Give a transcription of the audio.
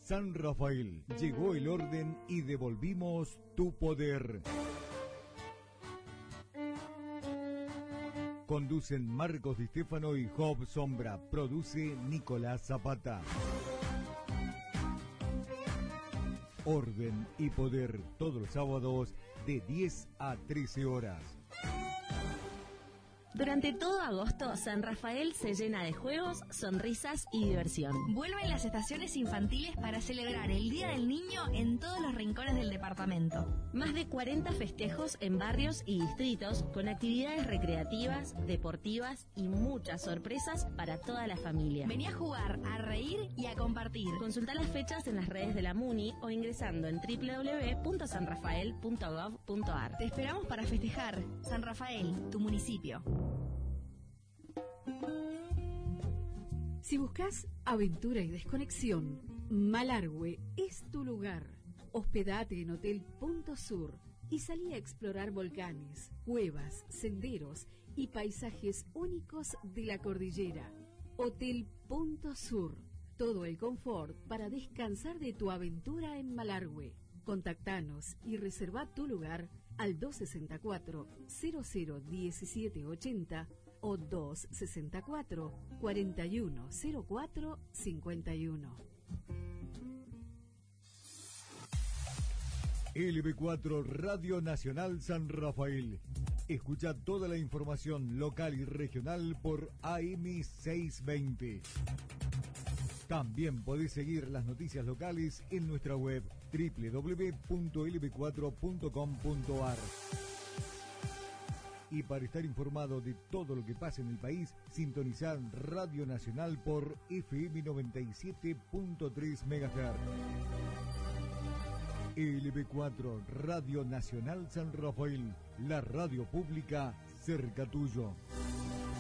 San Rafael, llegó el orden y devolvimos tu poder. Conducen Marcos Di Stefano y Job Sombra. Produce Nicolás Zapata. Orden y Poder, todos los sábados de 10 a 13 horas. Durante todo agosto, San Rafael se llena de juegos, sonrisas y diversión. Vuelven las estaciones infantiles para celebrar el Día del Niño en todos los rincones del departamento. Más de 40 festejos en barrios y distritos con actividades recreativas, deportivas y muchas sorpresas para toda la familia. Vení a jugar, a reír y a compartir. Consulta las fechas en las redes de la MUNI o ingresando en www.sanrafael.gov.ar. Te esperamos para festejar. San Rafael, tu municipio. Si buscas aventura y desconexión, Malargüe es tu lugar. Hospedate en Hotel Punto Sur y salí a explorar volcanes, cuevas, senderos y paisajes únicos de la cordillera. Hotel Punto Sur, todo el confort para descansar de tu aventura en Malargüe. Contactanos y reserva tu lugar al 264-001780 o 264-410451. LB4 Radio Nacional San Rafael. Escucha toda la información local y regional por AM620. También podés seguir las noticias locales en nuestra web www.lb4.com.ar. Y para estar informado de todo lo que pasa en el país, sintonizar Radio Nacional por FM 97.3 MHz. LB4 Radio Nacional San Rafael, la radio pública cerca tuyo.